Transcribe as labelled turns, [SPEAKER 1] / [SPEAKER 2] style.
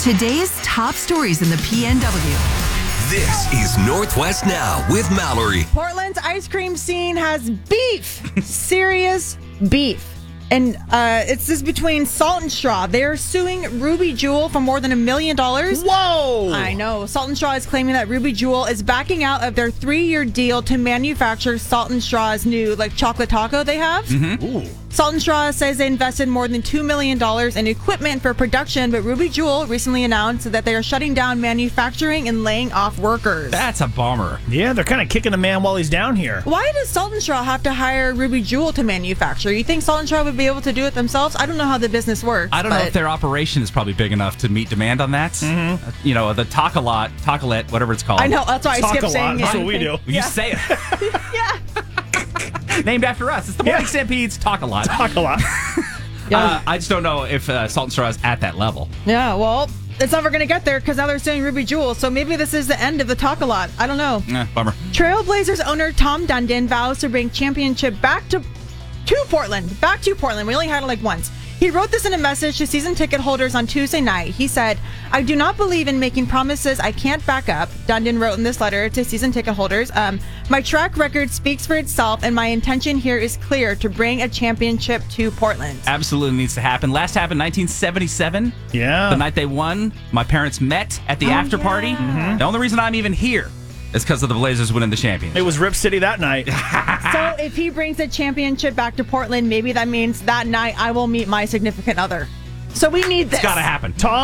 [SPEAKER 1] Today's top stories in the PNW.
[SPEAKER 2] This is Northwest Now with Mallory.
[SPEAKER 3] Portland's ice cream scene has beef. Serious beef. And it's this between Salt and Straw. They're suing Ruby Jewel for more than $1 million.
[SPEAKER 4] Whoa!
[SPEAKER 3] I know. Salt and Straw is claiming that Ruby Jewel is backing out of their 3-year deal to manufacture Salt and Straw's new chocolate taco they have.
[SPEAKER 4] Ooh.
[SPEAKER 3] Salt and Straw says they invested more than $2 million in equipment for production, but Ruby Jewel recently announced that they are shutting down manufacturing and laying off workers.
[SPEAKER 5] That's a bummer.
[SPEAKER 4] Yeah, they're kind of kicking the man while he's down here.
[SPEAKER 3] Why does Salt and Straw have to hire Ruby Jewel to manufacture? You think Salt and Straw would be able to do it themselves? I don't know how the business works.
[SPEAKER 5] I don't know if their operation is probably big enough to meet demand on that. Mm-hmm. The Taco-Lot, whatever it's called.
[SPEAKER 3] I know, that's why I skipped saying it.
[SPEAKER 4] That's what we do.
[SPEAKER 5] You say it.
[SPEAKER 3] Yeah.
[SPEAKER 5] Named after us. It's the Morning Stampede's Taco-Lot.
[SPEAKER 4] Taco-Lot.
[SPEAKER 5] I just don't know if Salt and Straw is at that level.
[SPEAKER 3] Yeah, well, it's never going to get there because now they're suing Ruby Jewel, so maybe this is the end of the Taco-Lot. I don't know.
[SPEAKER 5] Bummer.
[SPEAKER 3] Trailblazers owner Tom Dundon vows to bring championship back to Portland. Back to Portland. We only had it once. He wrote this in a message to season ticket holders on Tuesday night. He said, "I do not believe in making promises I can't back up." Dundon wrote in this letter to season ticket holders, "My track record speaks for itself, and my intention here is clear, to bring a championship to Portland."
[SPEAKER 5] Absolutely needs to happen. Last happened 1977.
[SPEAKER 4] Yeah.
[SPEAKER 5] The night they won, my parents met at the after party. Mm-hmm. The only reason I'm even here is because of the Blazers winning the championship.
[SPEAKER 4] It was Rip City that night.
[SPEAKER 3] So if he brings the championship back to Portland, maybe that means that night I will meet my significant other. So we need this.
[SPEAKER 5] It's got to happen.
[SPEAKER 4] Tom